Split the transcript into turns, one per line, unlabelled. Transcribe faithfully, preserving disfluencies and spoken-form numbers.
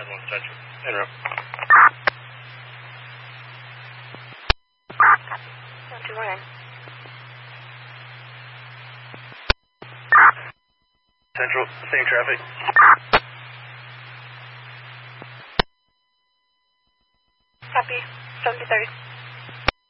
nine one Central. En route.
one two one nine.
Central, same traffic.
Copy. seventy thirty.